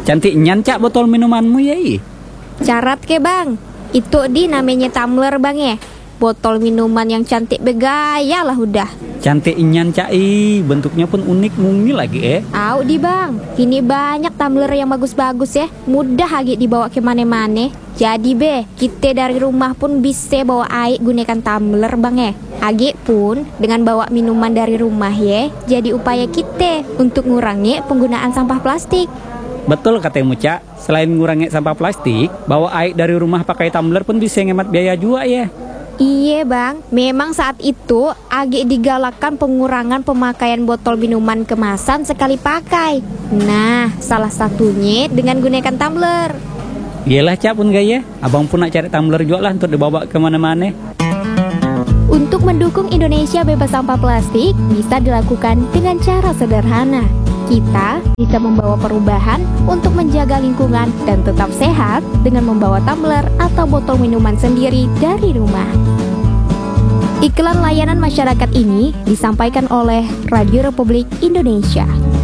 Cantik nyan cak botol minumanmu ya i. Carat ke bang, itu di namanya tumbler bang ya. Botol minuman yang cantik begaya lah udah. Cantik nyan cak i, bentuknya pun unik mungil lagi Au di bang, kini banyak tumbler yang bagus-bagus ya. Mudah lagi dibawa ke mana-mana. Jadi be, kita dari rumah pun bisa bawa air gunakan tumbler bang ya. Agi pun dengan bawa minuman dari rumah ya. Jadi upaya kita untuk ngurangi penggunaan sampah plastik. Betul katanya Cak, selain ngurangi sampah plastik, bawa air dari rumah pakai tumbler pun bisa ngemat biaya juga ya. Iya bang, memang saat itu Agi digalakkan pengurangan pemakaian botol minuman kemasan sekali pakai. Nah, salah satunya dengan gunakan tumbler. Iyalah Cak pun gaya, abang pun nak cari tumbler juga lah untuk dibawa kemana-mana. Untuk mendukung Indonesia bebas sampah plastik bisa dilakukan dengan cara sederhana. Kita bisa membawa perubahan untuk menjaga lingkungan dan tetap sehat dengan membawa tumbler atau botol minuman sendiri dari rumah. Iklan layanan masyarakat ini disampaikan oleh Radio Republik Indonesia.